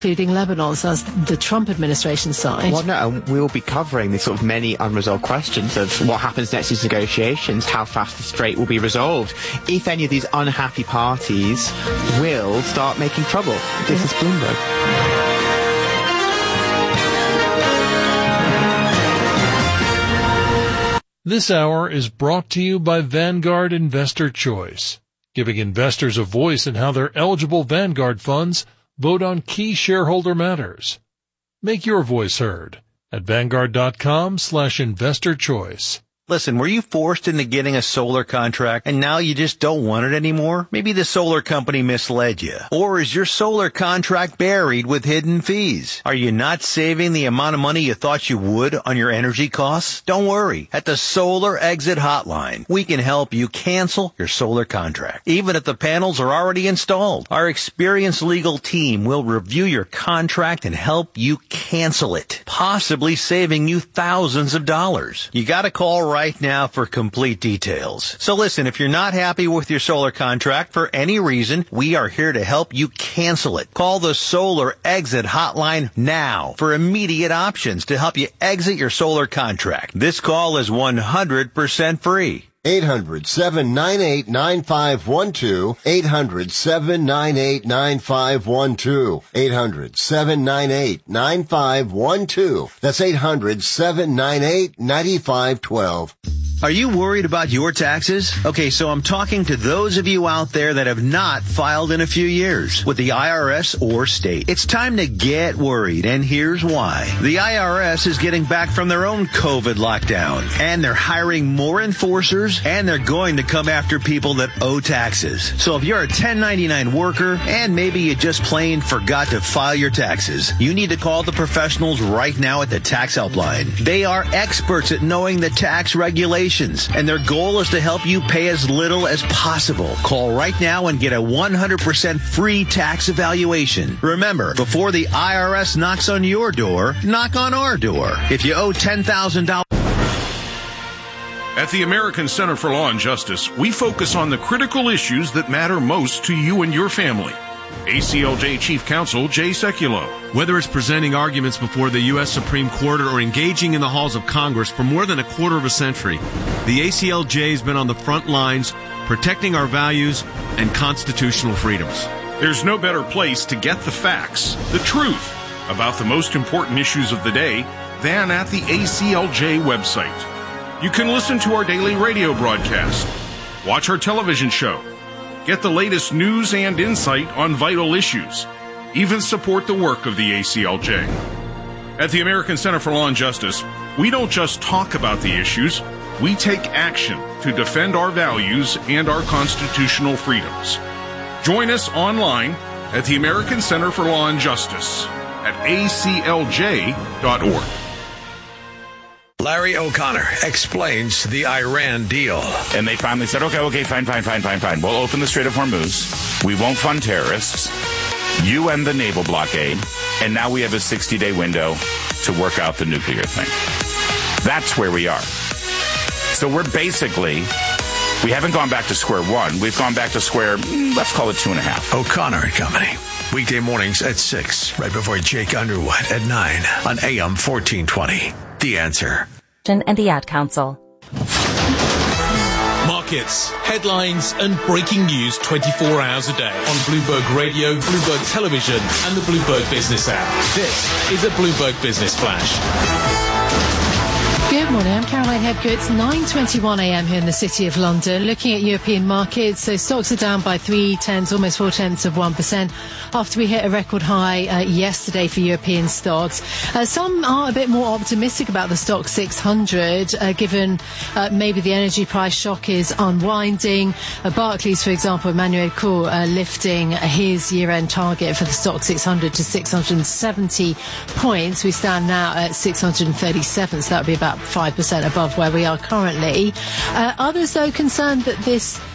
including Lebanon's, as the Trump administration side. Well, no, we'll be covering the sort of many unresolved questions of what happens next in these negotiations, how fast the strait will be resolved, if any of these unhappy parties will start making trouble. This is Bloomberg. This hour is brought to you by Vanguard Investor Choice, giving investors a voice in how their eligible Vanguard funds vote on key shareholder matters. Make your voice heard at Vanguard.com/investorchoice. Listen, were you forced into getting a solar contract and now you just don't want it anymore? Maybe the solar company misled you. Or is your solar contract buried with hidden fees? Are you not saving the amount of money you thought you would on your energy costs? Don't worry. At the Solar Exit Hotline, we can help you cancel your solar contract, even if the panels are already installed. Our experienced legal team will review your contract and help you cancel it, possibly saving you thousands of dollars. You gotta call right now for complete details. So listen, if you're not happy with your solar contract for any reason, we are here to help you cancel it. Call the Solar Exit Hotline now for immediate options to help you exit your solar contract. This call is 100% free. 800-798-9512. 800-798-9512. 800-798-9512. That's 800-798-9512. Are you worried about your taxes? Okay, so I'm talking to those of you out there that have not filed in a few years with the IRS or state. It's time to get worried, and here's why. The IRS is getting back from their own COVID lockdown, and they're hiring more enforcers, and they're going to come after people that owe taxes. So if you're a 1099 worker, and maybe you just plain forgot to file your taxes, you need to call the professionals right now at the Tax Helpline. They are experts at knowing the tax regulations, and their goal is to help you pay as little as possible. Call right now and get a 100% free tax evaluation. Remember, before the IRS knocks on your door, knock on our door. If you owe $10,000... At the American Center for Law and Justice, we focus on the critical issues that matter most to you and your family. ACLJ Chief Counsel Jay Sekulow. Whether it's presenting arguments before the U.S. Supreme Court or engaging in the halls of Congress for more than a quarter of a century, the ACLJ has been on the front lines protecting our values and constitutional freedoms. There's no better place to get the facts, the truth, about the most important issues of the day than at the ACLJ website. You can listen to our daily radio broadcast, watch our television show, get the latest news and insight on vital issues, even support the work of the ACLJ. At the American Center for Law and Justice, we don't just talk about the issues, we take action to defend our values and our constitutional freedoms. Join us online at the American Center for Law and Justice at aclj.org. Larry O'Connor explains the Iran deal. And they finally said, okay, fine. We'll open the Strait of Hormuz. We won't fund terrorists. You end the naval blockade. And now we have a 60-day window to work out the nuclear thing. That's where we are. So we haven't gone back to square one. We've gone back to square, let's call it 2.5. O'Connor and Company. Weekday mornings at 6, right before Jake Underwood at 9 on AM 1420. The Answer. And the Ad Council. Markets, headlines, and breaking news 24 hours a day on Bloomberg Radio, Bloomberg Television, and the Bloomberg Business app. This is a Bloomberg Business Flash. Good morning, I'm Caroline Hebco. It's 9:21 a.m. here in the City of London. Looking at European markets, so stocks are down by 0.3%, after we hit a record high yesterday for European stocks. Some are a bit more optimistic about the stock 600, given maybe the energy price shock is unwinding. Barclays, for example, Emmanuel Cour lifting his year-end target for the stock 600 to 670 points. We stand now at 637, so that would be about 5% above where we are currently. Others, though, concerned that this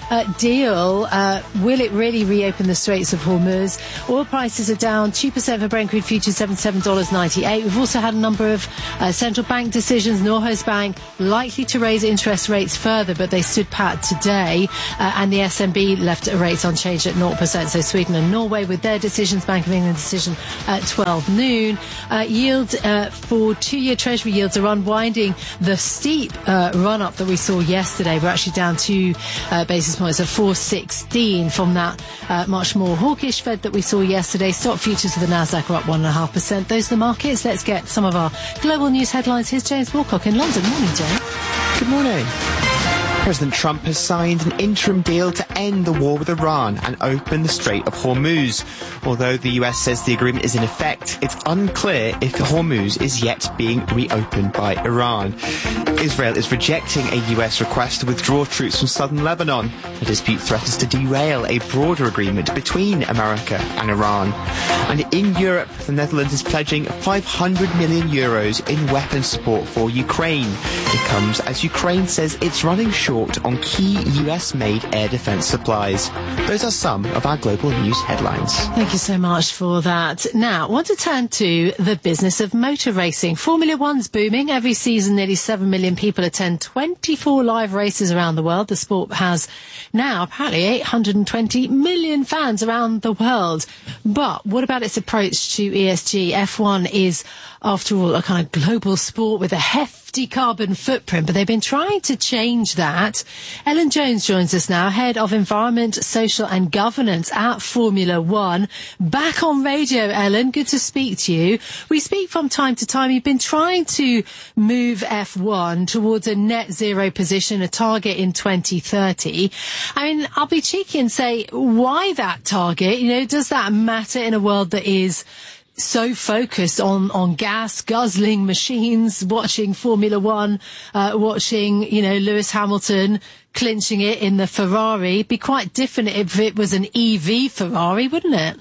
deal. Will it really reopen the Straits of Hormuz? Oil prices are down 2% for Brent crude futures, $77.98. We've also had a number of central bank decisions. Norges Bank likely to raise interest rates further, but they stood pat today. And the SNB left rates unchanged at 0%. So Sweden and Norway with their decisions. Bank of England decision at 12 noon. Yield for 2-year Treasury yields are unwinding the steep run-up that we saw yesterday. We're actually down 2 basis points at 4.16 from that much more hawkish Fed that we saw yesterday. Stock futures for the Nasdaq are up 1.5%. Those are the markets. Let's get some of our global news headlines. Here's James Wilcock in London. Morning, James. Good morning. President Trump has signed an interim deal to end the war with Iran and open the Strait of Hormuz. Although the US says the agreement is in effect, it's unclear if Hormuz is yet being reopened by Iran. Israel is rejecting a US request to withdraw troops from southern Lebanon. The dispute threatens to derail a broader agreement between America and Iran. And in Europe, the Netherlands is pledging 500 million euros in weapons support for Ukraine. It comes as Ukraine says it's running short on key US-made air defense supplies. Those are some of our global news headlines. Thank you so much for that. Now, I want to turn to the business of motor racing. Formula One's booming. Every season, nearly 7 million people attend 24 live races around the world. The sport has now apparently 820 million fans around the world. But what about its approach to ESG? F1 is, after all, a kind of global sport with a hefty carbon footprint, but they've been trying to change that. Ellen Jones joins us now, Head of Environment, Social and Governance at Formula One. Back on radio, Ellen. Good to speak to you. We speak from time to time. You've been trying to move F1 towards a net zero position, a target in 2030. I mean, I'll be cheeky and say, why that target? You know, does that matter in a world that is so focused on gas guzzling machines, watching Formula One, watching, you know, Lewis Hamilton clinching it in the Ferrari? It'd be quite different if it was an EV Ferrari, wouldn't it?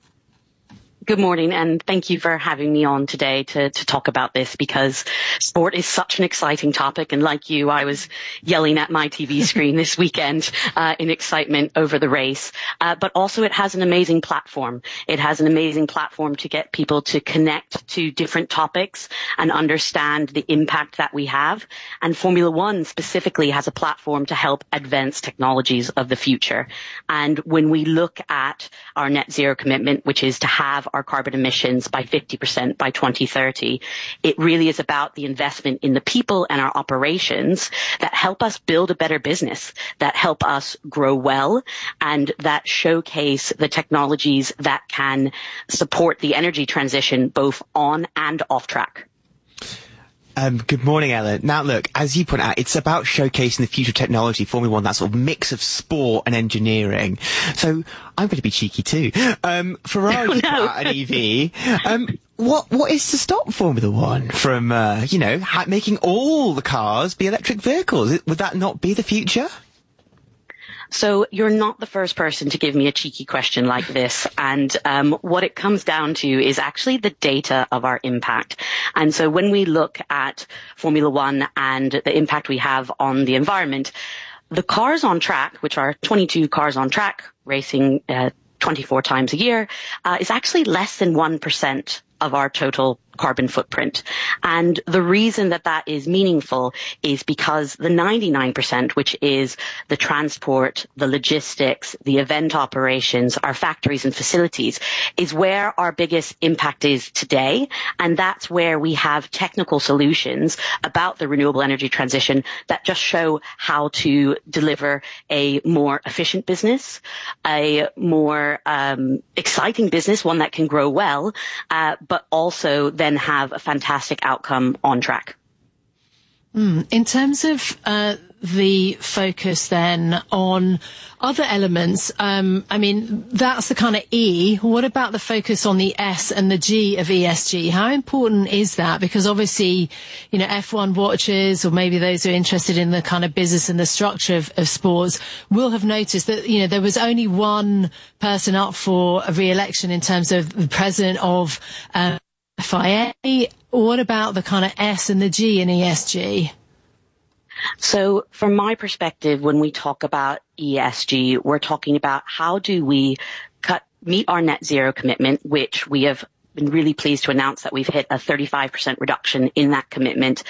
Good morning, and thank you for having me on today to talk about this, because sport is such an exciting topic. And like you, I was yelling at my TV screen this weekend in excitement over the race. But also it has an amazing platform. It has an amazing platform to get people to connect to different topics and understand the impact that we have. And Formula One specifically has a platform to help advance technologies of the future. And when we look at our net zero commitment, which is to have our carbon emissions by 50% by 2030. It really is about the investment in the people and our operations that help us build a better business, that help us grow well, and that showcase the technologies that can support the energy transition both on and off track. Good morning, Ellen. Now, look, as you point out, it's about showcasing the future technology, Formula One, that sort of mix of sport and engineering. So I'm going to be cheeky too. Ferrari put out an EV. What is to stop Formula One from, making all the cars be electric vehicles? Would that not be the future? So you're not the first person to give me a cheeky question like this. And what it comes down to is actually the data of our impact. And so when we look at Formula One and the impact we have on the environment, the cars on track, which are 22 cars on track racing 24 times a year, is actually less than 1% of our total carbon footprint. And the reason that that is meaningful is because the 99%, which is the transport, the logistics, the event operations, our factories and facilities, is where our biggest impact is today. And that's where we have technical solutions about the renewable energy transition that just show how to deliver a more efficient business, a more exciting business, one that can grow well, but also then have a fantastic outcome on track. In terms of the focus then on other elements, I mean, that's the kind of E. What about the focus on the S and the G of ESG? How important is that? Because obviously, you know, F1 watchers, or maybe those who are interested in the kind of business and the structure of sports, will have noticed that, you know, there was only one person up for a re-election in terms of the president of FIA. What about the kind of S and the G in ESG? So from my perspective, when we talk about ESG, we're talking about how do we meet our net zero commitment, which we have been really pleased to announce that we've hit a 35% reduction in that commitment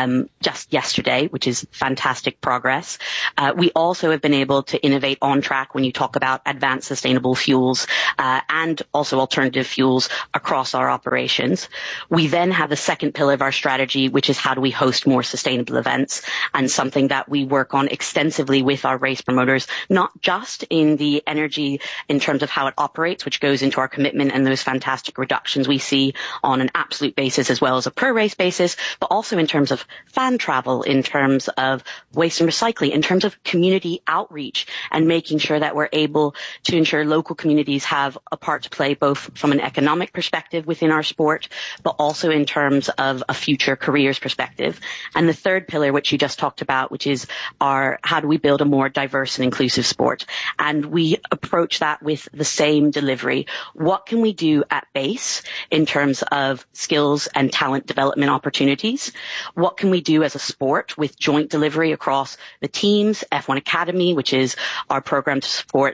just yesterday, which is fantastic progress. We also have been able to innovate on track when you talk about advanced sustainable fuels and also alternative fuels across our operations. We then have the second pillar of our strategy, which is how do we host more sustainable events, and something that we work on extensively with our race promoters, not just in the energy in terms of how it operates, which goes into our commitment and those fantastic reductions we see on an absolute basis as well as a per race basis, but also in terms of fan travel, in terms of waste and recycling, in terms of community outreach, and making sure that we're able to ensure local communities have a part to play both from an economic perspective within our sport, but also in terms of a future careers perspective. And the third pillar, which you just talked about, which is our how do we build a more diverse and inclusive sport? And we approach that with the same delivery. What can we do at base in terms of skills and talent development opportunities? What can we do as a sport with joint delivery across the teams, F1 Academy, which is our program to support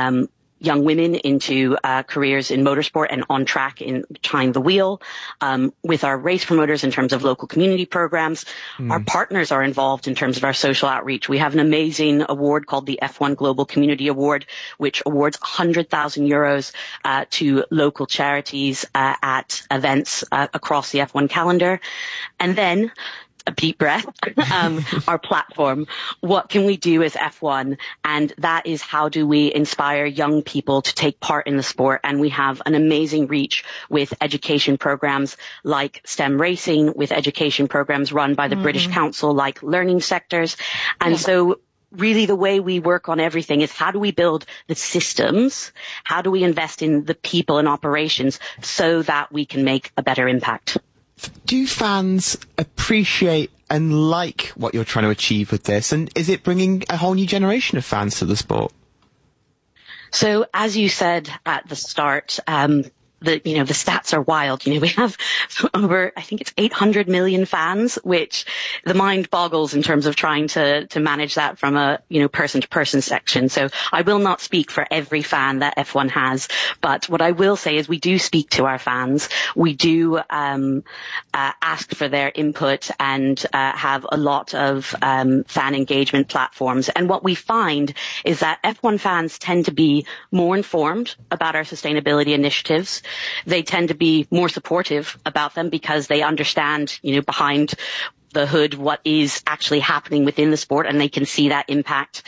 young women into careers in motorsport and on track in behind the wheel, with our race promoters in terms of local community programs. Our partners are involved in terms of our social outreach. We have an amazing award called the F1 Global Community Award, which awards 100,000 euros to local charities at events across the F1 calendar. And then a deep breath, our platform. What can we do as F1? And that is how do we inspire young people to take part in the sport? And we have an amazing reach with education programs like STEM Racing, with education programs run by the British Council like Learning Sectors. And so really the way we work on everything is how do we build the systems? How do we invest in the people and operations so that we can make a better impact? Do fans appreciate and like what you're trying to achieve with this? And is it bringing a whole new generation of fans to the sport? So as you said at the start, the stats are wild. We have over, I think it's 800 million fans, which the mind boggles in terms of trying to manage that from a, person to person section. So I will not speak for every fan that F1 has, but what I will say is we do speak to our fans. We do, ask for their input and, have a lot of, fan engagement platforms. And what we find is that F1 fans tend to be more informed about our sustainability initiatives. They tend to be more supportive about them because they understand, behind the hood what is actually happening within the sport, and they can see that impact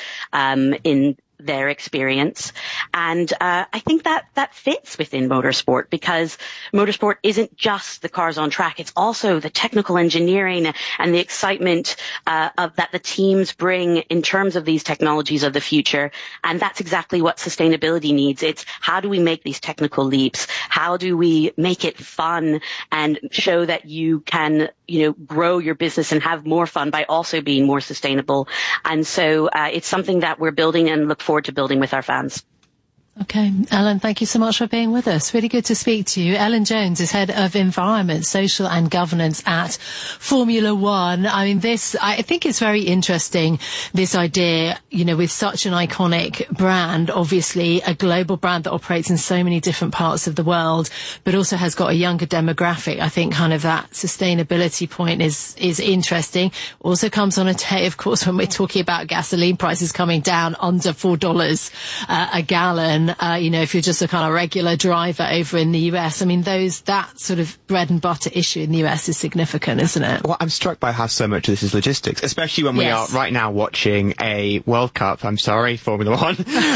in their experience. And I think that fits within motorsport, because motorsport isn't just the cars on track. It's also the technical engineering and the excitement of that the teams bring in terms of these technologies of the future. And that's exactly what sustainability needs. It's how do we make these technical leaps? How do we make it fun and show that you can, grow your business and have more fun by also being more sustainable? And so it's something that we're building and look forward to building with our fans. Okay, Ellen, thank you so much for being with us. Really good to speak to you. Ellen Jones is Head of Environment, Social and Governance at Formula One. I mean, I think it's very interesting, this idea, with such an iconic brand, obviously a global brand that operates in so many different parts of the world, but also has got a younger demographic. I think kind of that sustainability point is interesting. Also comes on a day, of course, when we're talking about gasoline prices coming down under $4 a gallon. If you're just a kind of regular driver over in the US, I mean, that sort of bread and butter issue in the US is significant, isn't it? Well, I'm struck by how so much of this is logistics, especially when we are right now watching a World Cup. I'm sorry, Formula One.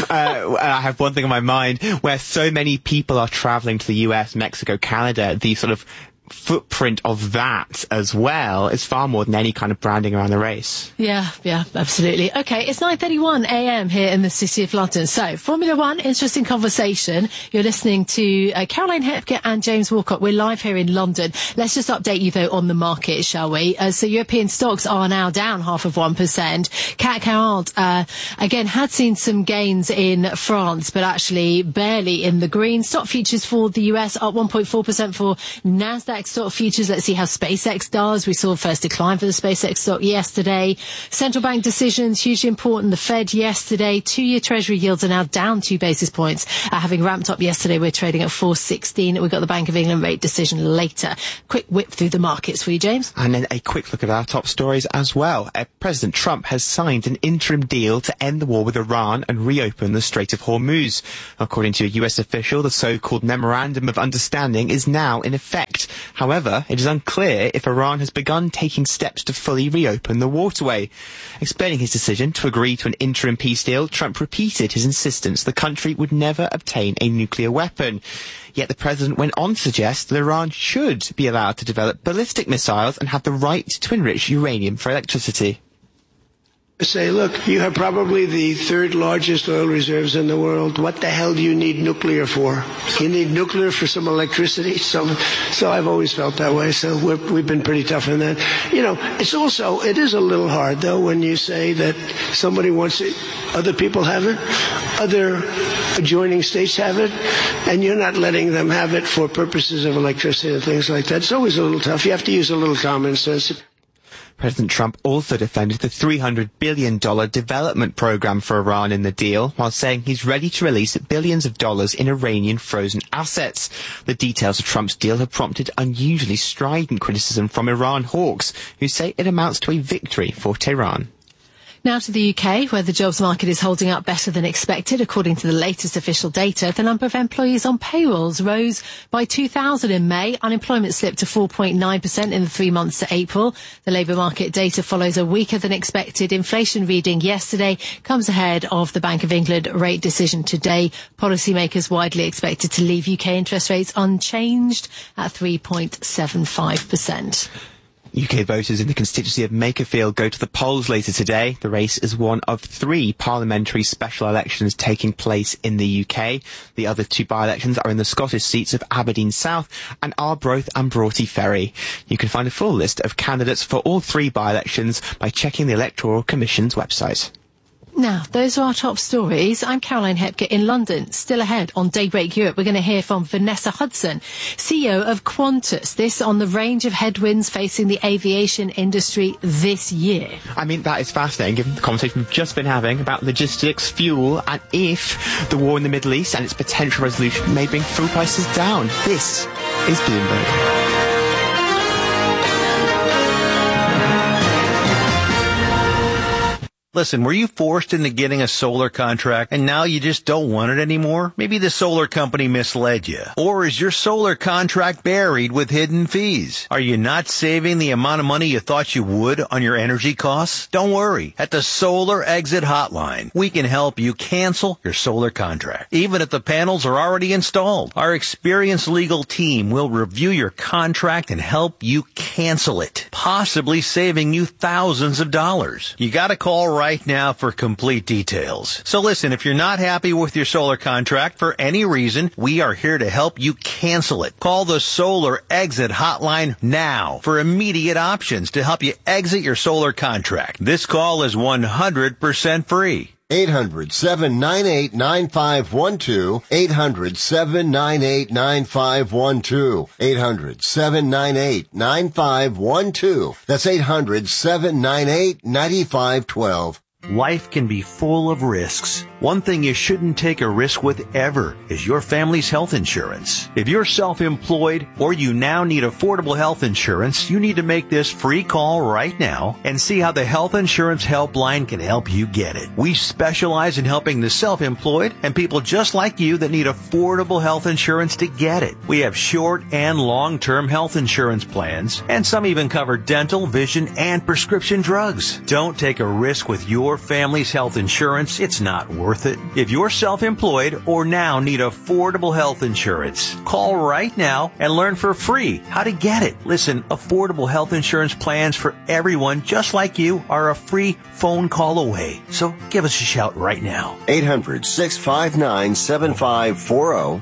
I have one thing on my mind where so many people are traveling to the US, Mexico, Canada. The sort of footprint of that as well is far more than any kind of branding around the race. Yeah, absolutely. Okay, it's 9:31 a.m. here in the City of London. So, Formula One, interesting conversation. You're listening to Caroline Hepker and James Walcott. We're live here in London. Let's just update you, though, on the market, shall we? So, European stocks are now down 0.5%. CAC 40, again, had seen some gains in France, but actually barely in the green. Stock futures for the US up 1.4% for NASDAQ select stock futures. Let's see how SpaceX does. We saw a first decline for the SpaceX stock yesterday. Central bank decisions, hugely important. The Fed yesterday, 2-year Treasury yields are now down 2 basis points. Having ramped up yesterday, we're trading at 4.16. We've got the Bank of England rate decision later. Quick whip through the markets for you, James. And then a quick look at our top stories as well. President Trump has signed an interim deal to end the war with Iran and reopen the Strait of Hormuz. According to a US official, the so-called Memorandum of Understanding is now in effect. However, it is unclear if Iran has begun taking steps to fully reopen the waterway. Explaining his decision to agree to an interim peace deal, Trump repeated his insistence the country would never obtain a nuclear weapon. Yet the president went on to suggest that Iran should be allowed to develop ballistic missiles and have the right to enrich uranium for electricity. Say, look, you have probably the third largest oil reserves in the world. What the hell do you need nuclear for? You need nuclear for some electricity. So I've always felt that way. So we've been pretty tough on that. You know, it is a little hard though when you say that somebody wants it, other people have it, other adjoining states have it, and you're not letting them have it for purposes of electricity and things like that. It's always a little tough. You have to use a little common sense. President Trump also defended the $300 billion development program for Iran in the deal, while saying he's ready to release billions of dollars in Iranian frozen assets. The details of Trump's deal have prompted unusually strident criticism from Iran hawks, who say it amounts to a victory for Tehran. Now to the UK, where the jobs market is holding up better than expected. According to the latest official data, the number of employees on payrolls rose by 2,000 in May. Unemployment slipped to 4.9% in the 3 months to April. The labour market data follows a weaker than expected inflation reading yesterday, comes ahead of the Bank of England rate decision today. Policymakers widely expected to leave UK interest rates unchanged at 3.75%. UK voters in the constituency of Makerfield go to the polls later today. The race is one of 3 parliamentary special elections taking place in the UK. The other 2 by-elections are in the Scottish seats of Aberdeen South and Arbroath and Broughty Ferry. You can find a full list of candidates for all 3 by-elections by checking the Electoral Commission's website. Now, those are our top stories. I'm Caroline Hepker in London. Still ahead on Daybreak Europe, we're going to hear from Vanessa Hudson, CEO of Qantas. This on the range of headwinds facing the aviation industry this year. I mean, that is fascinating, given the conversation we've just been having about logistics, fuel, and if the war in the Middle East and its potential resolution may bring fuel prices down. This is Bloomberg. Listen, were you forced into getting a solar contract and now you just don't want it anymore? Maybe the solar company misled you. Or is your solar contract buried with hidden fees? Are you not saving the amount of money you thought you would on your energy costs? Don't worry. At the Solar Exit Hotline, we can help you cancel your solar contract, even if the panels are already installed. Our experienced legal team will review your contract and help you cancel it, possibly saving you thousands of dollars. You gotta call right now for complete details. So listen, if you're not happy with your solar contract for any reason, we are here to help you cancel it. Call the Solar Exit Hotline now for immediate options to help you exit your solar contract. This call is 100% free. 800-798-9512. 800-798-9512. 800-798-9512. That's 800-798-9512. Life can be full of risks. One thing you shouldn't take a risk with ever is your family's health insurance. If you're self-employed or you now need affordable health insurance, you need to make this free call right now and see how the Health Insurance Helpline can help you get it. We specialize in helping the self-employed and people just like you that need affordable health insurance to get it. We have short and long-term health insurance plans, and some even cover dental, vision, and prescription drugs. Don't take a risk with your family's health insurance. It's not worth it. If you're self-employed or now need affordable health insurance, call right now and learn for free how to get it. Listen, affordable health insurance plans for everyone just like you are a free phone call away. So give us a shout right now. 800-659-7540.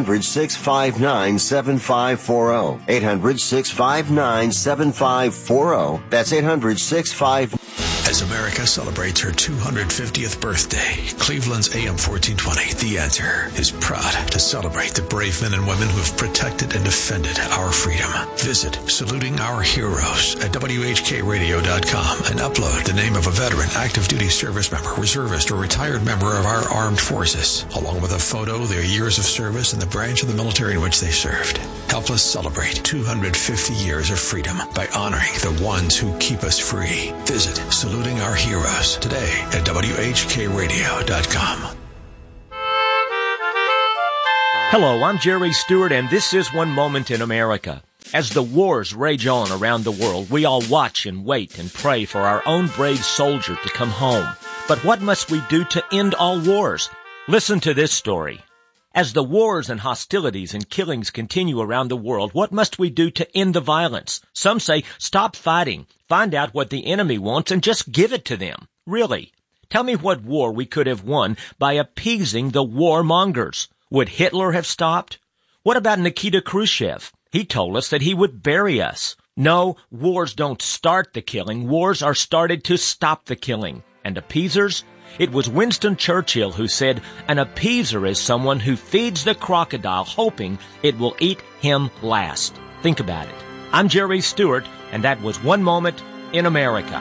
800-659-7540. 800-659-7540. That's 800-659 As America celebrates her 250th birthday, Cleveland's AM 1420, The Answer, is proud to celebrate the brave men and women who have protected and defended our freedom. Visit Saluting Our Heroes at WHKRadio.com and upload the name of a veteran, active duty service member, reservist, or retired member of our armed forces, along with a photo, their years of service, and the branch of the military in which they served. Help us celebrate 250 years of freedom by honoring the ones who keep us free. Visit Saluting Our Heroes today at WHKRadio.com. Hello, I'm Jerry Stewart, and this is One Moment in America. As the wars rage on around the world, we all watch and wait and pray for our own brave soldier to come home. But what must we do to end all wars? Listen to this story. As the wars and hostilities and killings continue around the world, what must we do to end the violence? Some say, stop fighting, find out what the enemy wants, and just give it to them. Really? Tell me what war we could have won by appeasing the warmongers. Would Hitler have stopped? What about Nikita Khrushchev? He told us that he would bury us. No, wars don't start the killing. Wars are started to stop the killing. And appeasers? It was Winston Churchill who said, an appeaser is someone who feeds the crocodile hoping it will eat him last. Think about it. I'm Jerry Stewart, and that was One Moment in America.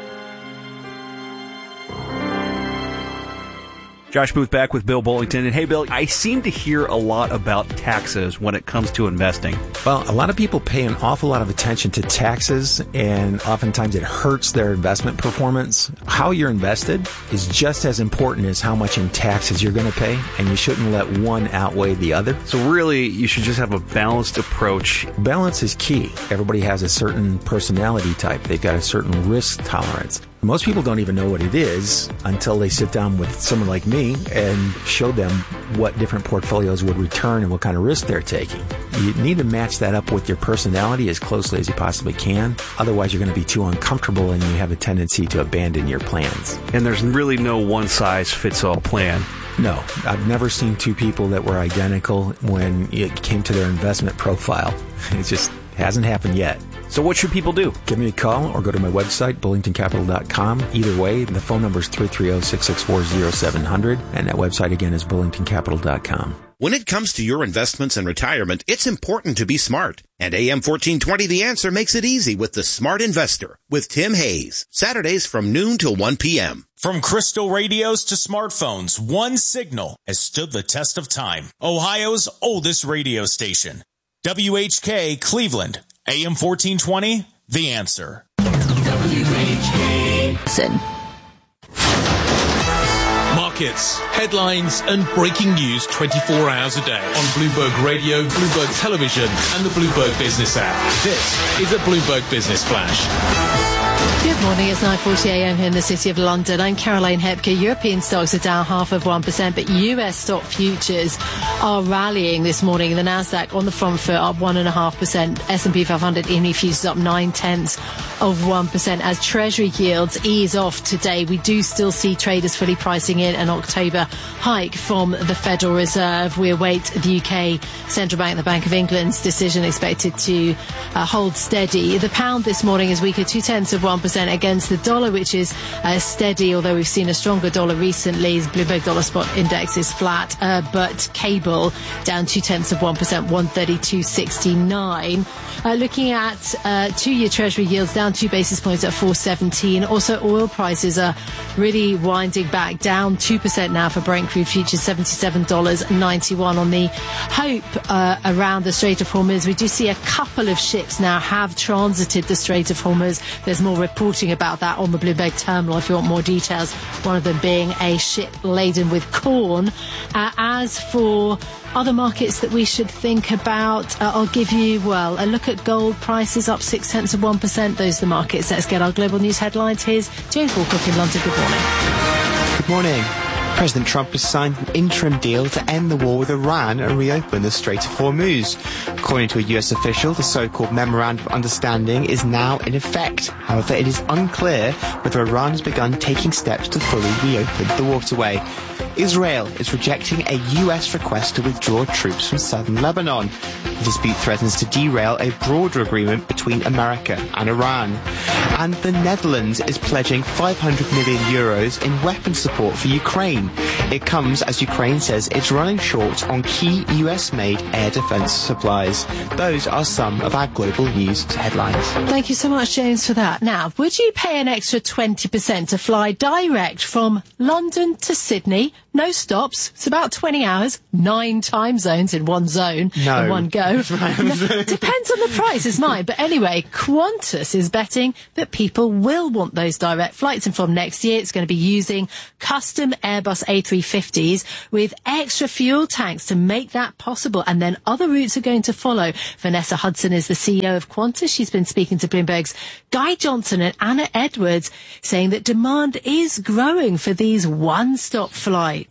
Josh Booth back with Bill Bullington. And hey, Bill, I seem to hear a lot about taxes when it comes to investing. Well, a lot of people pay an awful lot of attention to taxes, and oftentimes it hurts their investment performance. How you're invested is just as important as how much in taxes you're going to pay, and you shouldn't let one outweigh the other. So really, you should just have a balanced approach. Balance is key. Everybody has a certain personality type. They've got a certain risk tolerance. Most people don't even know what it is until they sit down with someone like me and show them what different portfolios would return and what kind of risk they're taking. You need to match that up with your personality as closely as you possibly can. Otherwise, you're going to be too uncomfortable and you have a tendency to abandon your plans. And there's really no one-size-fits-all plan. No, I've never seen two people that were identical when it came to their investment profile. It just hasn't happened yet. So what should people do? Give me a call or go to my website, BullingtonCapital.com. Either way, the phone number is 330-664-0700, and that website again is BullingtonCapital.com. When it comes to your investments and retirement, it's important to be smart. And AM 1420 The Answer makes it easy with The Smart Investor with Tim Hayes. Saturdays from noon till 1 p.m. From crystal radios to smartphones, one signal has stood the test of time. Ohio's oldest radio station. WHK Cleveland. AM 1420, The Answer. WHK. Listen. Markets, headlines, and breaking news 24 hours a day on Bloomberg Radio, Bloomberg Television, and the Bloomberg Business app. This is a Bloomberg Business Flash. Good morning, it's 9:40 a.m. here in the City of London. I'm Caroline Hepker. European stocks are down 0.5%, but US stock futures are rallying this morning. The Nasdaq on the front foot up 1.5%. S&P 500 E-mini futures up 0.9% as Treasury yields ease off today. We do still see traders fully pricing in an October hike from the Federal Reserve. We await the UK Central Bank, the Bank of England's decision expected to hold steady. The pound this morning is weaker, 0.2% against the dollar, which is steady, although we've seen a stronger dollar recently. The Bloomberg Dollar Spot Index is flat, but cable down 0.2%, 132.69. Looking at 2-year Treasury yields down 2 basis points at 4.17. Also, oil prices are really winding back, down 2% now for Brent crude futures, $77.91 on the hope around the Strait of Hormuz. We do see a couple of ships now have transited the Strait of Hormuz. There's more reporting about that on the Bloomberg terminal if you want more details, one of them being a ship laden with corn. As for other markets that we should think about, I'll give you, a look at gold prices up 0.6%. Those are the markets. Let's get our global news headlines. Here's James Walcock in London. Good morning. Good morning. President Trump has signed an interim deal to end the war with Iran and reopen the Strait of Hormuz. According to a US official, the so-called Memorandum of Understanding is now in effect. However, it is unclear whether Iran has begun taking steps to fully reopen the waterway. Israel is rejecting a US request to withdraw troops from southern Lebanon. The dispute threatens to derail a broader agreement between America and Iran. And the Netherlands is pledging 500 million euros in weapon support for Ukraine. It comes as Ukraine says it's running short on key US-made air defense supplies. Those are some of our global news headlines. Thank you so much, James, for that. Now, would you pay an extra 20% to fly direct from London to Sydney? No stops. It's about 20 hours, 9 time zones in one zone, No. in one go. No, depends on the price, is mine. But anyway, Qantas is betting that people will want those direct flights. And from next year, it's going to be using custom Airbus A350s with extra fuel tanks to make that possible. And then other routes are going to follow. Vanessa Hudson is the CEO of Qantas. She's been speaking to Bloomberg's Guy Johnson and Anna Edwards, saying that demand is growing for these one-stop flights.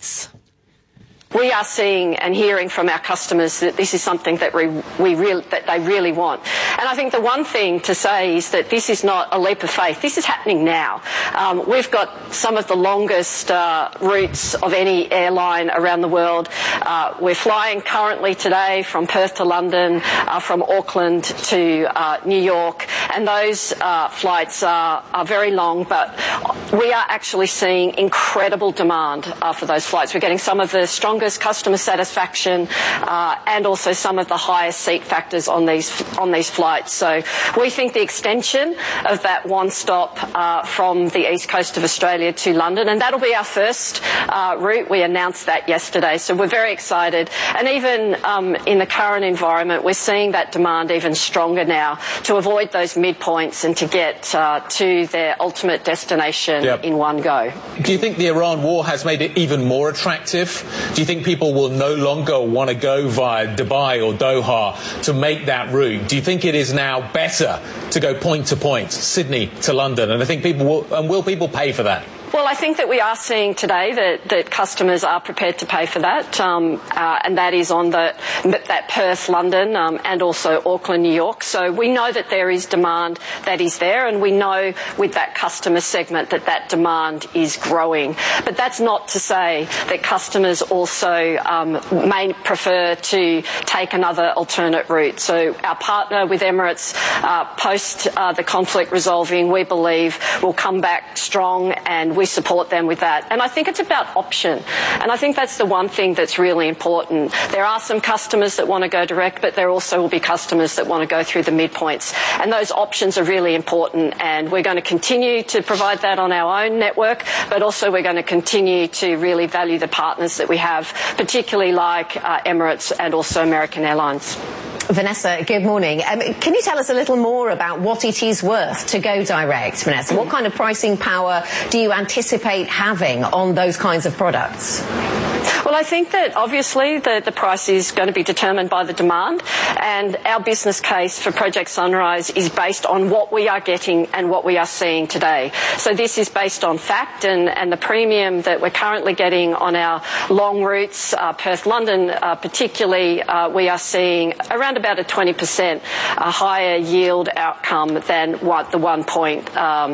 We are seeing and hearing from our customers that this is something that that they really want. And I think the one thing to say is that this is not a leap of faith. This is happening now. We've got some of the longest routes of any airline around the world. We're flying currently today from Perth to London, from Auckland to New York, and those flights are very long, but we are actually seeing incredible demand for those flights. We're getting some of the strongest customer satisfaction and also some of the highest seat factors on these flights. So we think the extension of that one stop from the east coast of Australia to London, and that'll be our first route. We announced that yesterday, so we're very excited. And even in the current environment, we're seeing that demand even stronger now to avoid those midpoints and to get to their ultimate destination in one go. Do you think the Iran war has made it even more attractive? Do you think people will no longer want to go via Dubai or Doha to make that route? Do you think it is now better to go point to point, Sydney to London? And I think will people pay for that? Well, I think that we are seeing today that customers are prepared to pay for that, and that is on that Perth, London, and also Auckland, New York. So we know that there is demand that is there, and we know with that customer segment that demand is growing. But that's not to say that customers also may prefer to take another alternate route. So our partner with Emirates, post the conflict resolving, we believe will come back strong, and we support them with that. And I think it's about option. And I think that's the one thing that's really important. There are some customers that want to go direct, but there also will be customers that want to go through the midpoints. And those options are really important. And we're going to continue to provide that on our own network, but also we're going to continue to really value the partners that we have, particularly like Emirates and also American Airlines. Vanessa, good morning. Can you tell us a little more about what it is worth to go direct, Vanessa? What kind of pricing power do you anticipate having on those kinds of products? Well, I think that obviously the price is going to be determined by the demand, and our business case for Project Sunrise is based on what we are getting and what we are seeing today. So this is based on fact, and the premium that we're currently getting on our long routes, Perth-London particularly, we are seeing around about a 20% higher yield outcome than what the one-point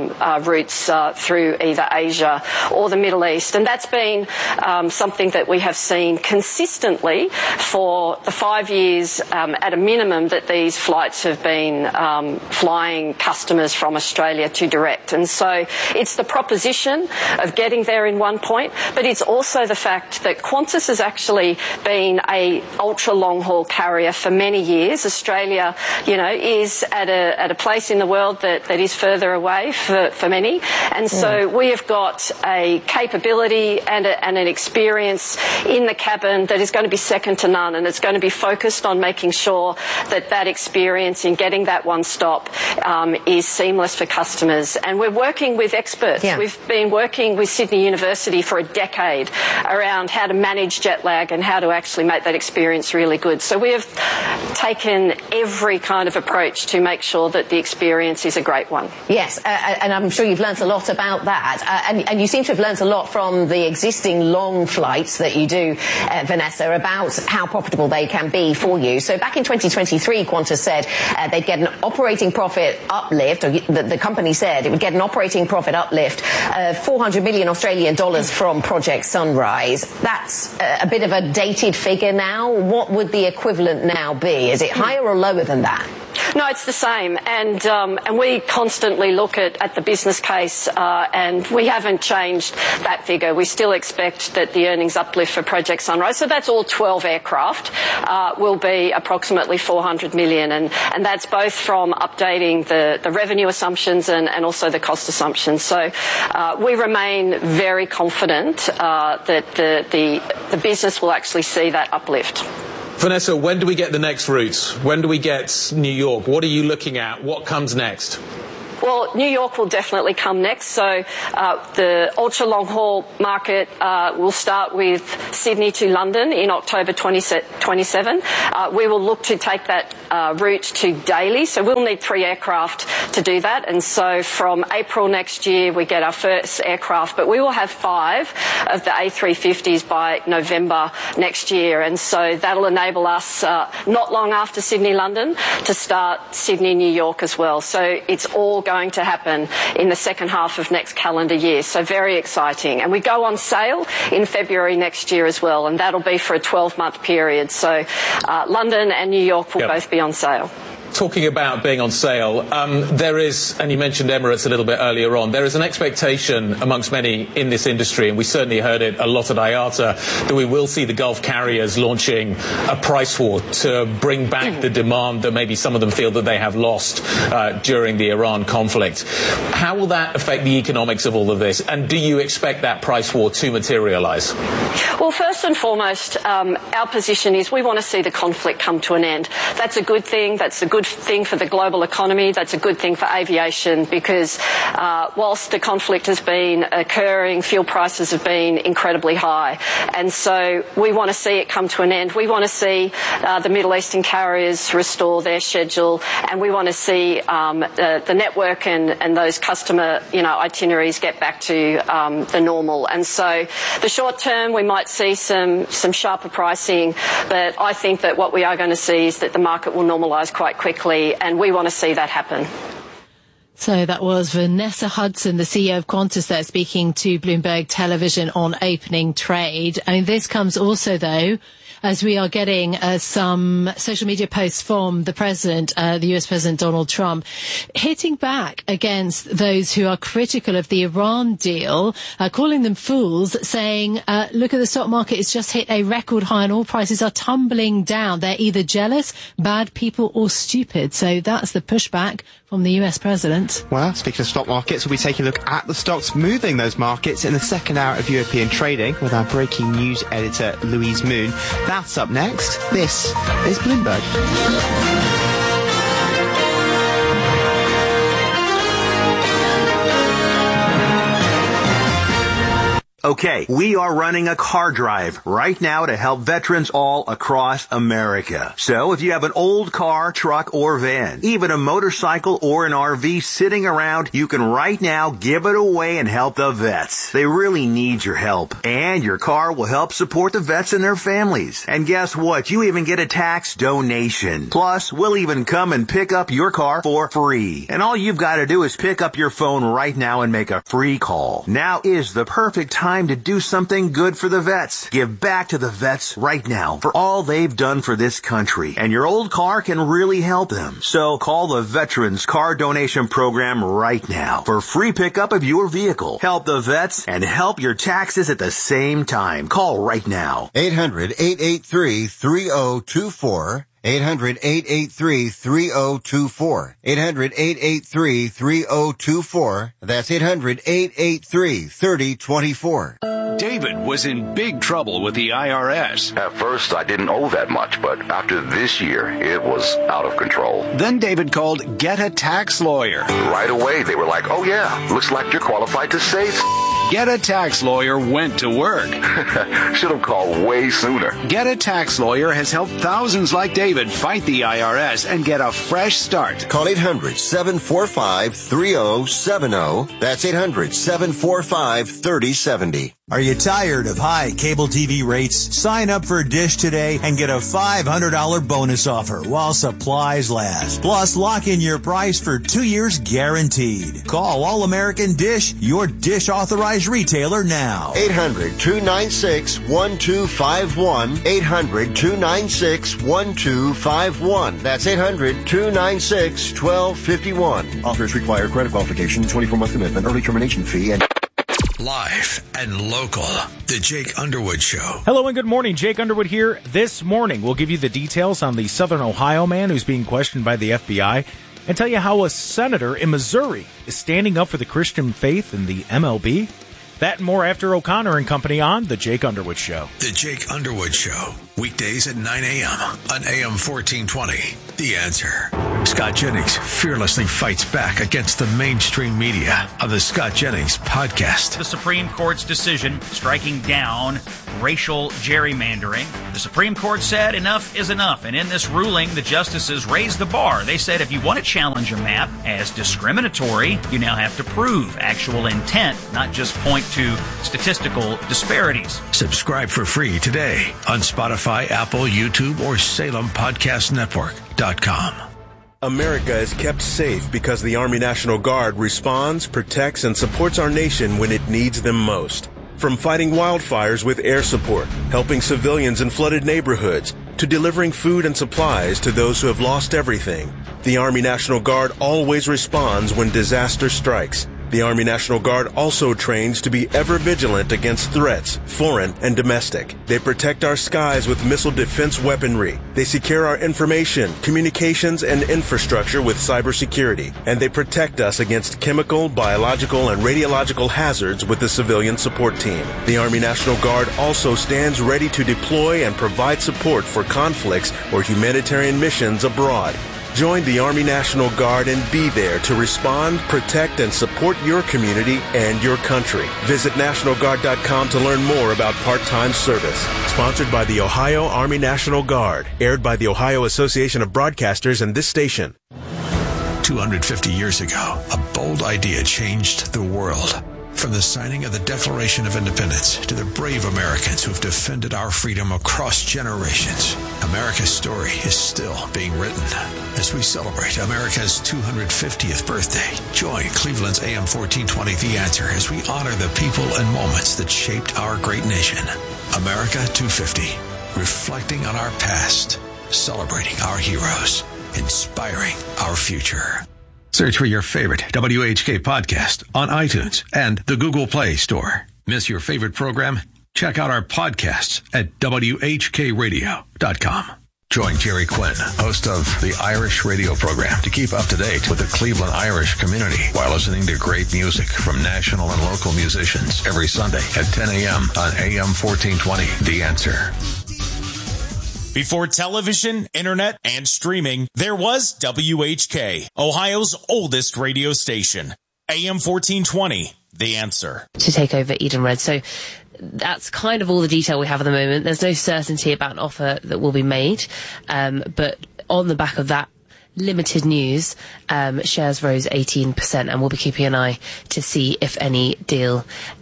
routes through either Asia or the Middle East. And that's been something that we have seen consistently for the 5 years at a minimum that these flights have been flying customers from Australia to direct. And so it's the proposition of getting there in one point, but it's also the fact that Qantas has actually been a ultra long haul carrier for many years. Australia, is at a place in the world that is further away for many. And so we have got a capability and an experience in the cabin that is going to be second to none, and it's going to be focused on making sure that experience in getting that one stop is seamless for customers. And we're working with experts. Yeah. We've been working with Sydney University for a decade around how to manage jet lag and how to actually make that experience really good. So we have taken every kind of approach to make sure that the experience is a great one. Yes, and I'm sure you've learnt a lot about that. And you seem to have learnt a lot from the existing long flights that you do, Vanessa, about how profitable they can be for you. So back in 2023, Qantas said they'd get an operating profit uplift, or the company said it would get an operating profit uplift of 400 million Australian dollars from Project Sunrise. That's a bit of a dated figure now. What would the equivalent now be? Is it higher or lower than that? No, it's the same, and we constantly look at the business case, and we haven't changed that figure. We still expect that the earnings uplift for Project Sunrise, so that's all 12 aircraft, will be approximately $400 million, and that's both from updating the revenue assumptions and also the cost assumptions. So we remain very confident that the business will actually see that uplift. Vanessa, when do we get the next routes? When do we get New York? What are you looking at? What comes next? Well, New York will definitely come next. So the ultra-long-haul market will start with Sydney to London in October 27. We will look to take that route to Daly. So we'll need 3 aircraft to do that. And so from April next year, we get our first aircraft. But we will have 5 of the A350s by November next year. And so that'll enable us, not long after Sydney-London, to start Sydney-New York as well. So it's all going to happen in the second half of next calendar year. So very exciting. And we go on sale in February next year as well, and that'll be for a 12-month period. So London and New York will both be on sale. Talking about being on sale, there is, and you mentioned Emirates a little bit earlier on, there is an expectation amongst many in this industry, and we certainly heard it a lot at IATA, that we will see the Gulf carriers launching a price war to bring back the demand that maybe some of them feel that they have lost during the Iran conflict. How will that affect the economics of all of this, and do you expect that price war to materialise? Well, first and foremost, our position is we want to see the conflict come to an end. That's a good thing. That's a good thing for the global economy. That's a good thing for aviation because whilst the conflict has been occurring, fuel prices have been incredibly high. And so we want to see it come to an end. We want to see the Middle Eastern carriers restore their schedule, and we want to see the network and those customer itineraries get back to the normal. And so the short term, we might see some sharper pricing, but I think that what we are going to see is that the market will normalise quite quickly, and we want to see that happen. So that was Vanessa Hudson, the CEO of Qantas, there speaking to Bloomberg Television on opening trade. I mean, this comes also, though, as we are getting some social media posts from the president, the US President Donald Trump, hitting back against those who are critical of the Iran deal, calling them fools, saying, look at the stock market, it's just hit a record high and all prices are tumbling down. They're either jealous, bad people or stupid. So that's the pushback from the US president. Well, speaking of stock markets, we'll be taking a look at the stocks moving those markets in the second hour of European trading with our breaking news editor, Louise Moon. That's up next. This is Bloomberg. Okay, we are running a car drive right now to help veterans all across America. So if you have an old car, truck, or van, even a motorcycle or an RV sitting around, you can right now give it away and help the vets. They really need your help. And your car will help support the vets and their families. And guess what? You even get a tax donation. Plus, we'll even come and pick up your car for free. And all you've got to do is pick up your phone right now and make a free call. Now is the perfect time to do something good for the vets. Give back to the vets right now for all they've done for this country. And your old car can really help them. So call the Veterans Car Donation Program right now for free pickup of your vehicle. Help the vets and help your taxes at the same time. Call right now. 800-883-3024. 800-883-3024. 800-883-3024. That's 800-883-3024. David was in big trouble with the IRS. At first, I didn't owe that much, but after this year, it was out of control. Then David called Get a Tax Lawyer. Right away, they were like, oh yeah, looks like you're qualified to save. Get a Tax Lawyer went to work. Should have called way sooner. Get a Tax Lawyer has helped thousands like David fight the IRS and get a fresh start. Call 800-745-3070. That's 800-745-3070. Are you tired of high cable TV rates? Sign up for Dish today and get a $500 bonus offer while supplies last. Plus, lock in your price for 2 years guaranteed. Call All American Dish, your Dish authorized retailer now. 800-296-1251. 800-296-1251. That's 800-296-1251. Offers require credit qualification, 24-month commitment, early termination fee, and... Live and local. The Jake Underwood Show. Hello and good morning. Jake Underwood here. This morning, we'll give you the details on the Southern Ohio man who's being questioned by the FBI and tell you how a senator in Missouri is standing up for the Christian faith in the MLB. That and more after O'Connor and company on The Jake Underwood Show. The Jake Underwood Show. Weekdays at 9 a.m. on AM 1420. The Answer. Scott Jennings fearlessly fights back against the mainstream media on the Scott Jennings Podcast. The Supreme Court's decision striking down racial gerrymandering. The Supreme Court said enough is enough. And in this ruling, the justices raised the bar. They said if you want to challenge a map as discriminatory, you now have to prove actual intent, not just point to statistical disparities. Subscribe for free today on Spotify, Apple, YouTube, or SalemPodcastNetwork.com. America is kept safe because the Army National Guard responds, protects, and supports our nation when it needs them most. From fighting wildfires with air support, helping civilians in flooded neighborhoods, to delivering food and supplies to those who have lost everything, the Army National Guard always responds when disaster strikes. The Army National Guard also trains to be ever vigilant against threats, foreign and domestic. They protect our skies with missile defense weaponry. They secure our information, communications, and infrastructure with cybersecurity. And they protect us against chemical, biological, and radiological hazards with the civilian support team. The Army National Guard also stands ready to deploy and provide support for conflicts or humanitarian missions abroad. Join the Army National Guard and be there to respond, protect, and support your community and your country. Visit NationalGuard.com to learn more about part-time service. Sponsored by the Ohio Army National Guard. Aired by the Ohio Association of Broadcasters and this station. 250 years ago, a bold idea changed the world. From the signing of the Declaration of Independence to the brave Americans who have defended our freedom across generations, America's story is still being written. As we celebrate America's 250th birthday, join Cleveland's AM 1420 The Answer as we honor the people and moments that shaped our great nation. America 250, reflecting on our past, celebrating our heroes, inspiring our future. Search for your favorite WHK podcast on iTunes and the Google Play Store. Miss your favorite program? Check out our podcasts at WHKRadio.com. Join Jerry Quinn, host of the Irish radio program, to keep up to date with the Cleveland Irish community while listening to great music from national and local musicians every Sunday at 10 a.m. on AM 1420. The Answer. Before television, internet, and streaming, there was WHK, Ohio's oldest radio station. AM 1420, The Answer. To take over Edenred. So that's kind of all the detail we have at the moment. There's no certainty about an offer that will be made. But on the back of that limited news, shares rose 18%, and we'll be keeping an eye to see if any deal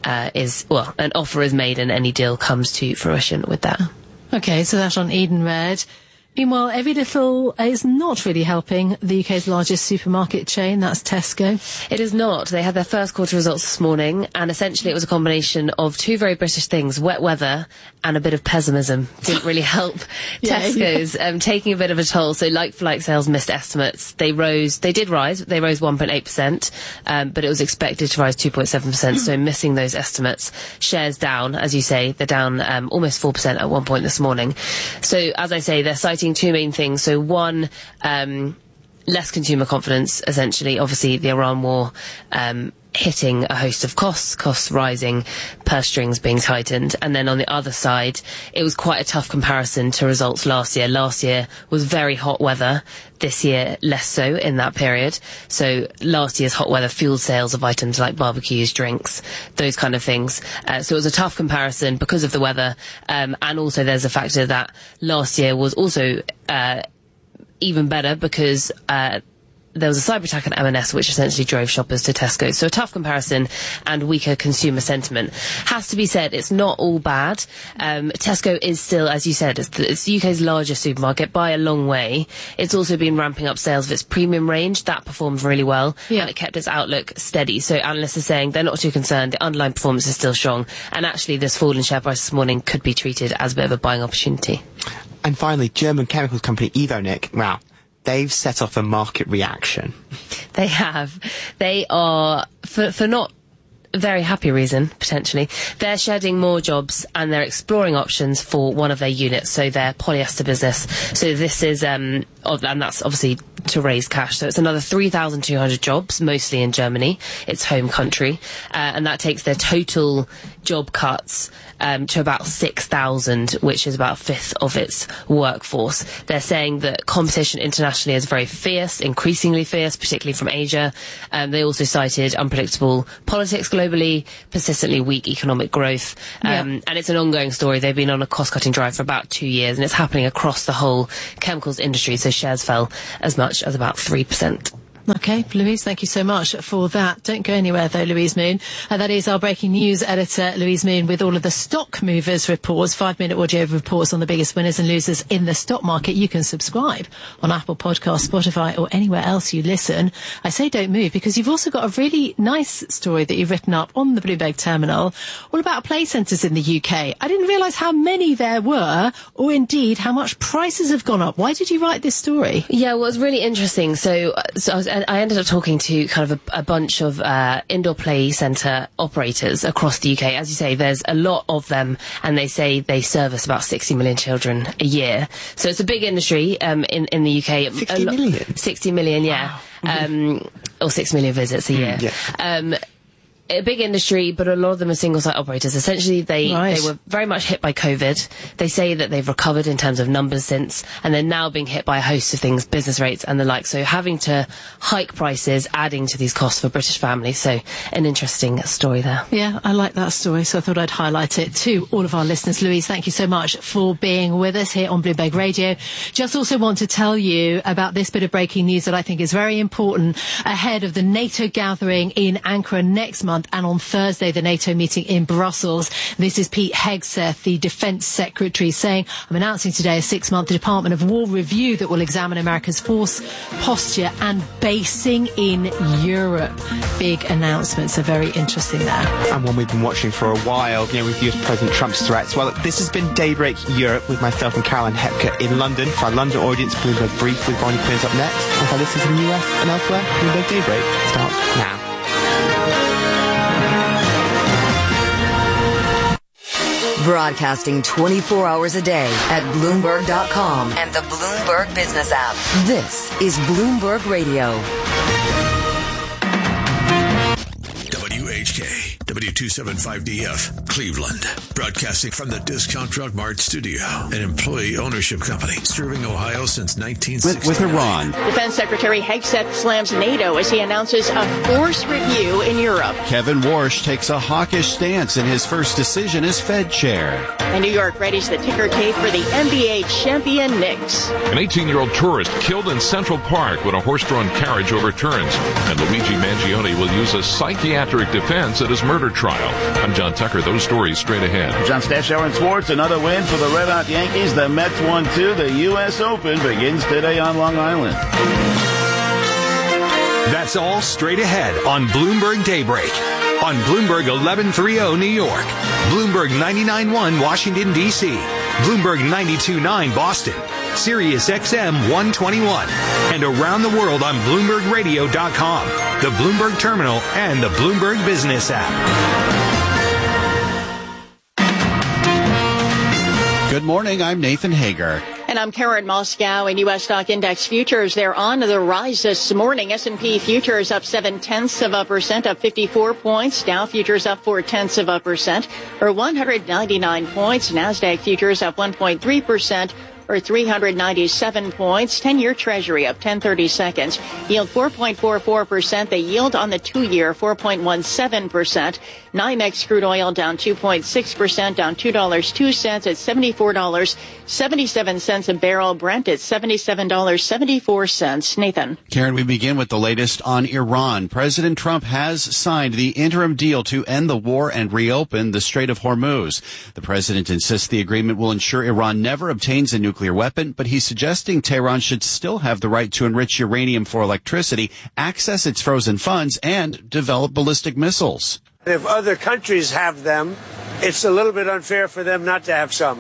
an offer is made and any deal comes to fruition with that. Okay, so that's on Edenred. Meanwhile, Every Little is not really helping the UK's largest supermarket chain, that's Tesco. It is not. They had their first quarter results this morning, and essentially it was a combination of two very British things, wet weather and a bit of pessimism. Didn't really help Tesco's, taking a bit of a toll. So like-for-like sales missed estimates. They did rise 1.8%, but it was expected to rise 2.7%, so missing those estimates. Shares down, as you say, they're down almost 4% at one point this morning. So, as I say, they're citing two main things. So one, less consumer confidence, essentially. Obviously, the Iran war hitting a host of costs rising, purse strings being tightened. And then on the other side, it was quite a tough comparison to results last year. Last year was very hot weather. This year, less so in that period. So last year's hot weather fueled sales of items like barbecues, drinks, those kind of things. So it was a tough comparison because of the weather. And also there's a factor that last year was also even better because there was a cyber attack on M&S, which essentially drove shoppers to Tesco. So a tough comparison and weaker consumer sentiment. Has to be said, it's not all bad. Tesco is still, as you said, it's the UK's largest supermarket by a long way. It's also been ramping up sales of its premium range. That performed really well, and it kept its outlook steady. So analysts are saying they're not too concerned. The underlying performance is still strong, and actually this fall in share price this morning could be treated as a bit of a buying opportunity. And finally, German chemicals company Evonik. Wow. They've set off a market reaction. They have. They are, for not a very happy reason, potentially, they're shedding more jobs and they're exploring options for one of their units, so their polyester business. So this is, and that's obviously to raise cash. So it's another 3,200 jobs, mostly in Germany, its home country, and that takes their total job cuts to about 6,000, which is about a fifth of its workforce. They're saying that competition internationally is very fierce, increasingly fierce, particularly from Asia. They also cited unpredictable politics globally, persistently weak economic growth, and it's an ongoing story. They've been on a cost-cutting drive for about 2 years, and it's happening across the whole chemicals industry, so shares fell as much as about 3%. Okay, Louise, thank you so much for that. Don't go anywhere, though, Louise Moon. That is our breaking news editor, Louise Moon, with all of the stock movers reports, 5-minute audio reports on the biggest winners and losers in the stock market. You can subscribe on Apple Podcasts, Spotify, or anywhere else you listen. I say don't move because you've also got a really nice story that you've written up on the Bloomberg Terminal all about play centres in the UK. I didn't realise how many there were, or indeed how much prices have gone up. Why did you write this story? Yeah, well, it's really interesting. So I ended up talking to kind of a bunch of indoor play centre operators across the UK. As you say, there's a lot of them, and they say they service about 60 million children a year. So it's a big industry in the UK. 60 million? 60 million, yeah. Wow. Or 6 million visits a year. Yeah. A big industry, but a lot of them are single-site operators. Essentially, they were very much hit by COVID. They say that they've recovered in terms of numbers since, and they're now being hit by a host of things, business rates and the like. So having to hike prices, adding to these costs for British families. So an interesting story there. Yeah, I like that story, so I thought I'd highlight it to all of our listeners. Louise, thank you so much for being with us here on Bloomberg Radio. Just also want to tell you about this bit of breaking news that I think is very important ahead of the NATO gathering in Ankara next month. And on Thursday, the NATO meeting in Brussels. This is Pete Hegseth, the Defence Secretary, saying, I'm announcing today a 6-month Department of War review that will examine America's force, posture and basing in Europe. Big announcements are very interesting there. And one we've been watching for a while, with US President Trump's threats. Well, this has been Daybreak Europe with myself and Caroline Hepker in London. For our London audience, Bloomberg Brief with Bonnie Quinn up next. And for listeners in the US and elsewhere, Bloomberg Daybreak starts now. Broadcasting 24 hours a day at Bloomberg.com and the Bloomberg Business app. This is Bloomberg Radio. WHK, W275DF, Cleveland. Broadcasting from the Discount Drug Mart studio, an employee ownership company serving Ohio since 1960. With Iran. Defense Secretary Hegseth slams NATO as he announces a force review in Europe. Kevin Warsh takes a hawkish stance in his first decision as Fed chair. And New York readies the ticker tape for the NBA champion Knicks. An 18-year-old tourist killed in Central Park when a horse-drawn carriage overturns. And Luigi Mangione will use a psychiatric defense at his murder trial. I'm John Tucker. Those stories straight ahead. John Stashower in sports. Another win for the Red Hot Yankees. The Mets won 2. The U.S. Open begins today on Long Island. That's all straight ahead on Bloomberg Daybreak. On Bloomberg 1130 New York. Bloomberg 99.1 Washington, D.C. Bloomberg 92.9 Boston. Sirius XM 121. And around the world on BloombergRadio.com, the Bloomberg Terminal, and the Bloomberg Business app. Good morning, I'm Nathan Hager. And I'm Karen Moscow. In U.S. stock index futures, they're on the rise this morning. S&P futures up 0.7%, up 54 points. Dow futures up 0.4%, or 199 points. NASDAQ futures up 1.3%, or 397 points. 10-year Treasury up 10/32. Yield 4.44%. The yield on the 2-year 4.17%. NYMEX crude oil down 2.6%, down $2.02 at $74.77 a barrel. Brent at $77.74. Nathan. Karen, we begin with the latest on Iran. President Trump has signed the interim deal to end the war and reopen the Strait of Hormuz. The president insists the agreement will ensure Iran never obtains a nuclear weapon, but he's suggesting Tehran should still have the right to enrich uranium for electricity, access its frozen funds, and develop ballistic missiles. If other countries have them, it's a little bit unfair for them not to have some.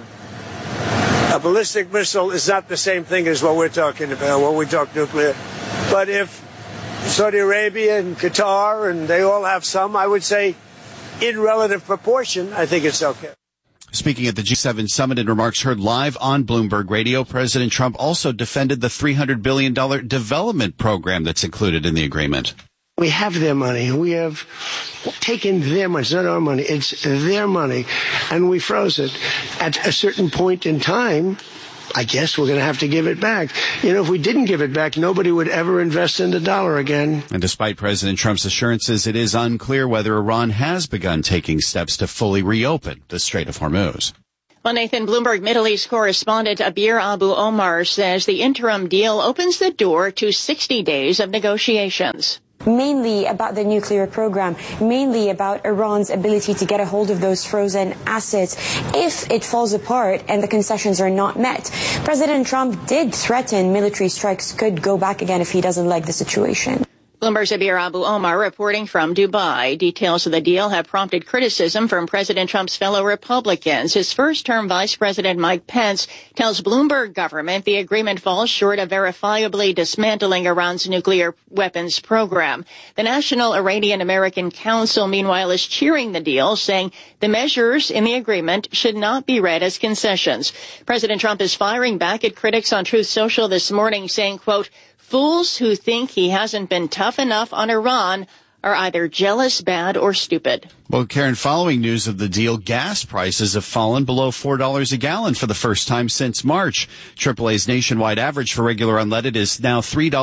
A ballistic missile is not the same thing as what we're talking about when we talk nuclear. But if Saudi Arabia and Qatar and they all have some, I would say in relative proportion, I think it's okay. Speaking at the G7 summit in remarks heard live on Bloomberg Radio, President Trump also defended the $300 billion development program that's included in the agreement. We have their money. We have taken their money. It's not our money. It's their money. And we froze it. At a certain point in time, I guess we're going to have to give it back. You know, if we didn't give it back, nobody would ever invest in the dollar again. And despite President Trump's assurances, it is unclear whether Iran has begun taking steps to fully reopen the Strait of Hormuz. Well, Nathan, Bloomberg Middle East correspondent Abir Abu Omar says the interim deal opens the door to 60 days of negotiations. Mainly about the nuclear program, mainly about Iran's ability to get a hold of those frozen assets if it falls apart and the concessions are not met. President Trump did threaten military strikes could go back again if he doesn't like the situation. Bloomberg's Abir Abu Omar reporting from Dubai. Details of the deal have prompted criticism from President Trump's fellow Republicans. His first-term Vice President Mike Pence tells Bloomberg government the agreement falls short of verifiably dismantling Iran's nuclear weapons program. The National Iranian-American Council, meanwhile, is cheering the deal, saying the measures in the agreement should not be read as concessions. President Trump is firing back at critics on Truth Social this morning, saying, quote, "Fools who think he hasn't been tough enough on Iran are either jealous, bad, or stupid." Well, Karen, following news of the deal, gas prices have fallen below $4 a gallon for the first time since March. AAA's nationwide average for regular unleaded is now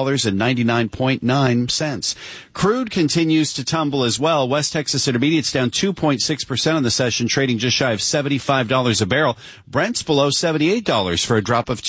$3.99.9. Crude continues to tumble as well. West Texas Intermediate's down 2.6% on the session, trading just shy of $75 a barrel. Brent's below $78 for a drop of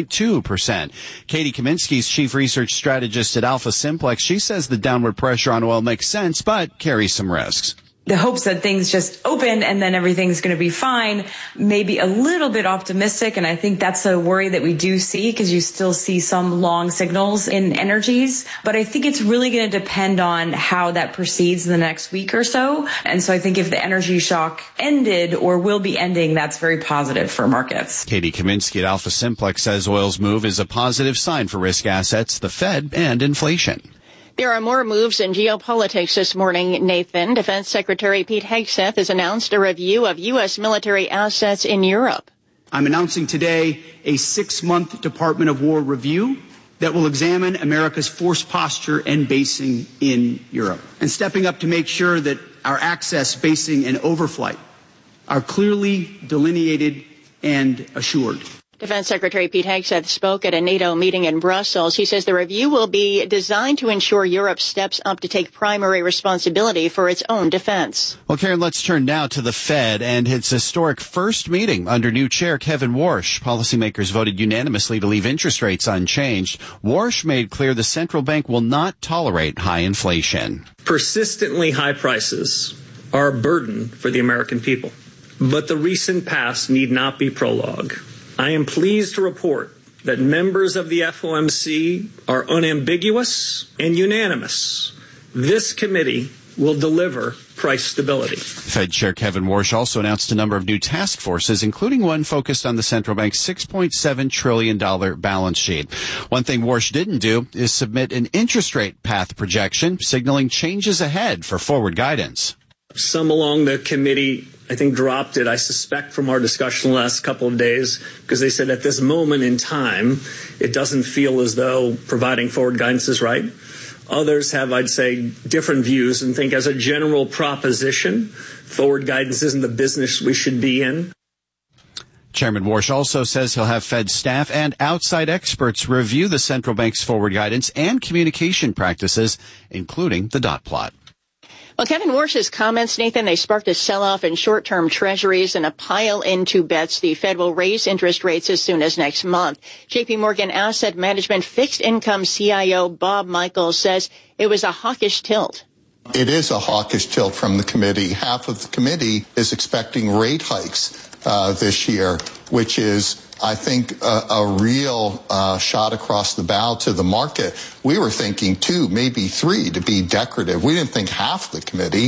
2.2%. Katie Kaminsky's chief research strategist at Alpha Simplex, she says the downward pressure on oil makes sense, but carries some risks. The hopes that things just open and then everything's going to be fine, maybe a little bit optimistic. And I think that's a worry that we do see because you still see some long signals in energies. But I think it's really going to depend on how that proceeds in the next week or so. And so I think if the energy shock ended or will be ending, that's very positive for markets. Katie Kaminsky at Alpha Simplex says oil's move is a positive sign for risk assets, the Fed, and inflation. There are more moves in geopolitics this morning, Nathan. Defense Secretary Pete Hegseth has announced a review of U.S. military assets in Europe. I'm announcing today a 6-month Department of War review that will examine America's force posture and basing in Europe, and stepping up to make sure that our access, basing, and overflight are clearly delineated and assured. Defense Secretary Pete Hegseth spoke at a NATO meeting in Brussels. He says the review will be designed to ensure Europe steps up to take primary responsibility for its own defense. Well, Karen, let's turn now to the Fed and its historic first meeting under new chair Kevin Warsh. Policymakers voted unanimously to leave interest rates unchanged. Warsh made clear the central bank will not tolerate high inflation. Persistently high prices are a burden for the American people, but the recent past need not be prologue. I am pleased to report that members of the FOMC are unambiguous and unanimous. This committee will deliver price stability. Fed Chair Kevin Warsh also announced a number of new task forces, including one focused on the central bank's $6.7 trillion balance sheet. One thing Warsh didn't do is submit an interest rate path projection, signaling changes ahead for forward guidance. Some along the committee, I think, dropped it, I suspect, from our discussion the last couple of days, because they said at this moment in time, it doesn't feel as though providing forward guidance is right. Others have, I'd say, different views and think as a general proposition, forward guidance isn't the business we should be in. Chairman Warsh also says he'll have Fed staff and outside experts review the central bank's forward guidance and communication practices, including the dot plot. Well, Kevin Warsh's comments, Nathan, they sparked a sell-off in short-term treasuries and a pile into bets the Fed will raise interest rates as soon as next month. J.P. Morgan Asset Management fixed income CIO Bob Michael says it was a hawkish tilt. It is a hawkish tilt from the committee. Half of the committee is expecting rate hikes this year, which is, I think, a real shot across the bow to the market. We were thinking 2, maybe 3 to be decorative. We didn't think half the committee.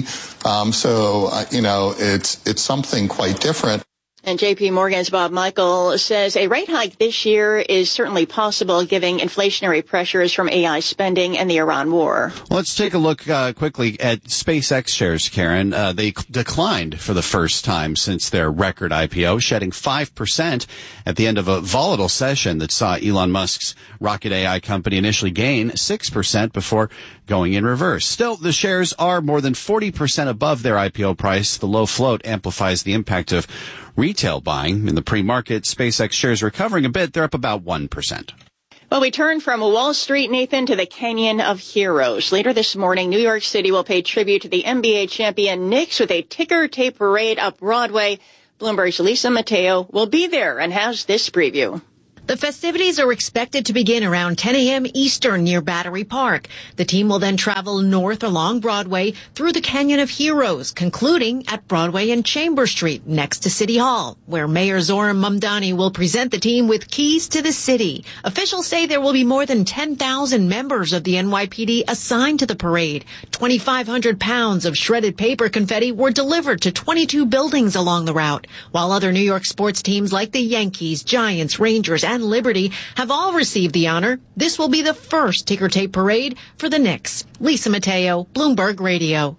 It's something quite different. And J.P. Morgan's Bob Michael says a rate hike this year is certainly possible, given inflationary pressures from AI spending and the Iran war. Let's take a look quickly at SpaceX shares, Karen. They declined for the first time since their record IPO, shedding 5% at the end of a volatile session that saw Elon Musk's rocket AI company initially gain 6% before going in reverse. Still, the shares are more than 40% above their IPO price. The low float amplifies the impact of retail buying. In the pre-market, SpaceX shares recovering a bit. They're up about 1%. Well, we turn from Wall Street, Nathan, to the Canyon of Heroes. Later this morning, New York City will pay tribute to the NBA champion Knicks with a ticker tape parade up Broadway. Bloomberg's Lisa Mateo will be there and has this preview. The festivities are expected to begin around 10 a.m. Eastern near Battery Park. The team will then travel north along Broadway through the Canyon of Heroes, concluding at Broadway and Chambers Street next to City Hall, where Mayor Zohran Mamdani will present the team with keys to the city. Officials say there will be more than 10,000 members of the NYPD assigned to the parade. 2,500 pounds of shredded paper confetti were delivered to 22 buildings along the route, while other New York sports teams like the Yankees, Giants, Rangers, and Liberty have all received the honor. This will be the first ticker tape parade for the Knicks. Lisa Mateo, Bloomberg Radio.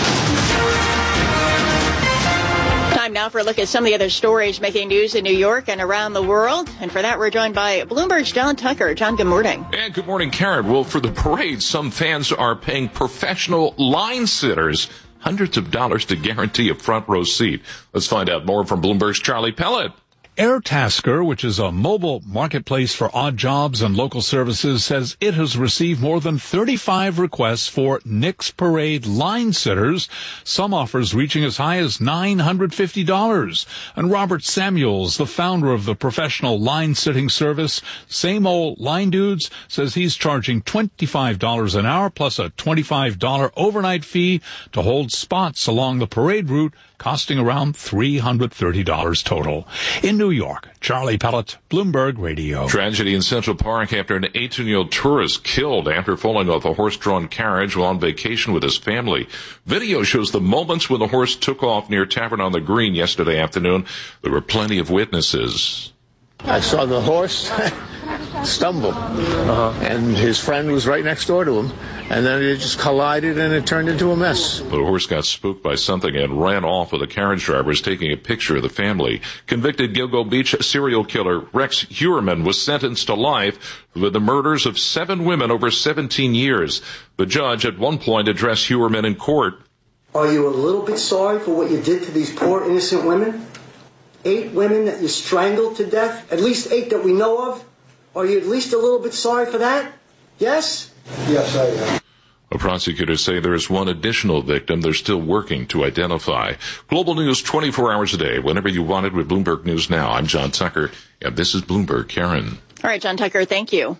Time now for a look at some of the other stories making news in New York and around the world. And for that, we're joined by Bloomberg's John Tucker. John, good morning. And good morning, Karen. Well, for the parade, some fans are paying professional line sitters hundreds of dollars to guarantee a front row seat. Let's find out more from Bloomberg's Charlie Pellet. Airtasker, which is a mobile marketplace for odd jobs and local services, says it has received more than 35 requests for Knicks Parade line sitters, some offers reaching as high as $950. And Robert Samuels, the founder of the professional line sitting service, Same Old Line Dudes, says he's charging $25 an hour plus a $25 overnight fee to hold spots along the parade route, costing around $330 total. In New York, Charlie Pellet, Bloomberg Radio. Tragedy in Central Park after an 18-year-old tourist killed after falling off a horse-drawn carriage while on vacation with his family. Video shows the moments when the horse took off near Tavern on the Green yesterday afternoon. There were plenty of witnesses. I saw the horse stumble, and his friend was right next door to him, and then it just collided and it turned into a mess. The horse got spooked by something and ran off with the carriage drivers taking a picture of the family. Convicted Gilgo Beach serial killer Rex Heuermann was sentenced to life for the murders of 7 women over 17 years. The judge at one point addressed Heuermann in court. Are you a little bit sorry for what you did to these poor innocent women? 8 women that you strangled to death, at least 8 that we know of. Are you at least a little bit sorry for that? Yes? Yes, I am. Prosecutors say there is one additional victim they're still working to identify. Global news 24 hours a day, whenever you want it with Bloomberg News Now. I'm John Tucker, and this is Bloomberg Karen. All right, John Tucker, thank you.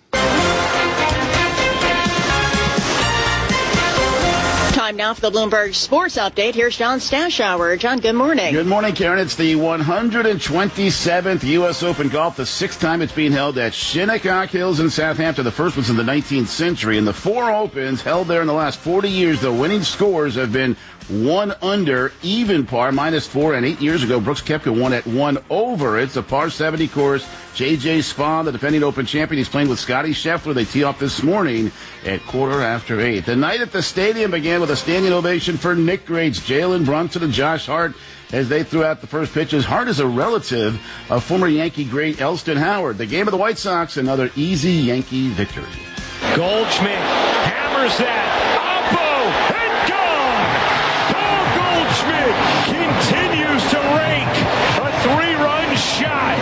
Time now for the Bloomberg Sports Update. Here's John Stashower. John, good morning. Good morning, Karen. It's the 127th U.S. Open Golf, the 6th time it's being held at Shinnecock Hills in Southampton. The first was in the 19th century. And the 4 Opens held there in the last 40 years, the winning scores have been 1 under, even par, -4. And 8 years ago, Brooks Koepka won at 1 over. It's a par 70 course. J.J. Spaun, the defending Open champion, he's playing with Scotty Scheffler. They tee off this morning at 8:15. The night at the stadium began with a standing ovation for Nick greats Jalen Brunson and Josh Hart as they threw out the first pitches. Hart is a relative of former Yankee great Elston Howard. The game of the White Sox, another easy Yankee victory. Goldschmidt hammers that. Oppo and gone. Paul Goldschmidt continues to rake a 3-run shot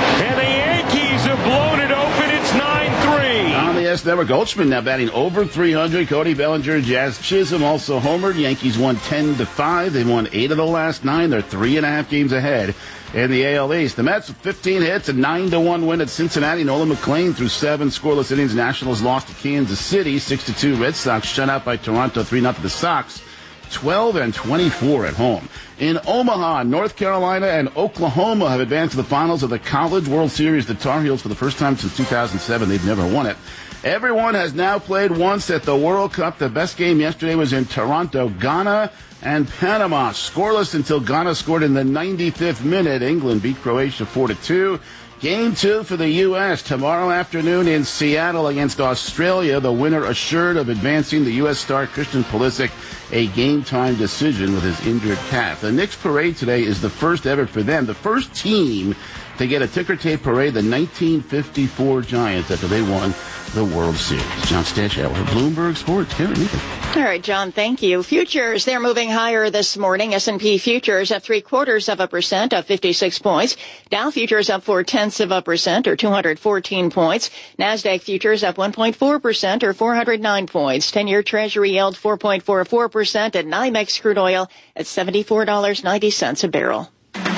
Network. Goldschmidt now batting over 300. Cody Bellinger, Jazz Chisholm also homered. Yankees won 10-5. They won 8 of the last 9. They're 3.5 games ahead in the AL East. The Mets with 15 hits, a 9-1 win at Cincinnati. Nolan McLean threw 7 scoreless innings. Nationals lost to Kansas City 6-2. Red Sox shut out by Toronto 3-0. The Sox 12-24 at home. In Omaha, North Carolina and Oklahoma have advanced to the finals of the College World Series. The Tar Heels, for the first time since 2007, they've never won it. Everyone has now played once at the World Cup. The best game yesterday was in Toronto. Ghana and Panama scoreless until Ghana scored in the 95th minute. England beat Croatia 4-2. Game 2 for the U.S. tomorrow afternoon in Seattle against Australia. The winner assured of advancing. The U.S. star Christian Pulisic a game-time decision with his injured calf. The Knicks parade today is the first ever for them. The first team to get a ticker tape parade, the 1954 Giants, after they won the World Series. John Stashower, Bloomberg Sports. Karen Meekin. All right, John, thank you. Futures, they're moving higher this morning. S&P futures up 0.75%, up 56 points. Dow futures up 0.4%, or 214 points. NASDAQ futures up 1.4%, or 409 points. 10-year Treasury yield 4.44%, and NYMEX crude oil at $74.90 a barrel.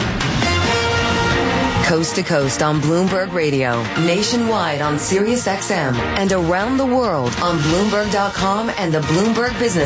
Coast to coast on Bloomberg Radio, nationwide on Sirius XM, and around the world on Bloomberg.com and the Bloomberg Business